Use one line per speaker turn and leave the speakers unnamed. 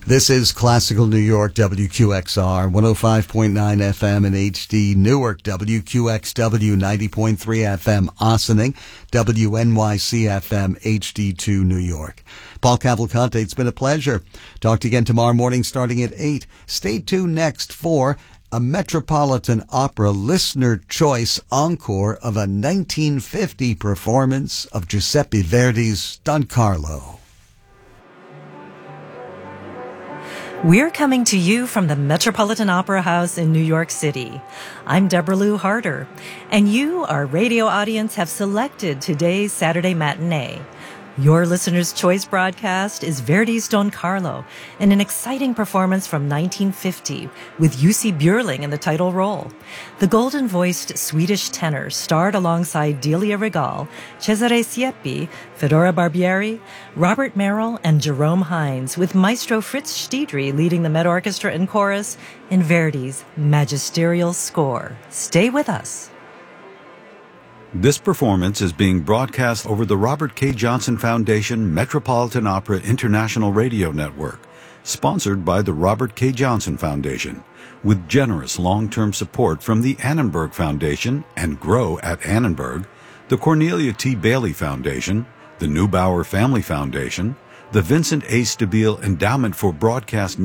This is Classical New York, WQXR, 105.9 FM in HD, Newark, WQXW, 90.3 FM, Ossining, WNYC FM, HD2, New York. Paul Cavalcante, it's been a pleasure. Talk to you again tomorrow morning starting at 8. Stay tuned next for a Metropolitan Opera listener choice encore of a 1950 performance of Giuseppe Verdi's Don Carlo.
We're coming to you from the Metropolitan Opera House in New York City. I'm Deborah Lou Harder, and you, our radio audience, have selected today's Saturday matinee. Your listener's choice broadcast is Verdi's Don Carlo, in an exciting performance from 1950 with Jussi Björling in the title role. The golden-voiced Swedish tenor starred alongside Delia Regal, Cesare Siepi, Fedora Barbieri, Robert Merrill, and Jerome Hines, with Maestro Fritz Stiedry leading the Met Orchestra and chorus in Verdi's magisterial score. Stay with us.
This performance is being broadcast over the Robert K. Johnson Foundation Metropolitan Opera International Radio Network, sponsored by the Robert K. Johnson Foundation, with generous long-term support from the Annenberg Foundation and Grow at Annenberg, the Cornelia T. Bailey Foundation, the Neubauer Family Foundation, the Vincent A. Stabile Endowment for Broadcast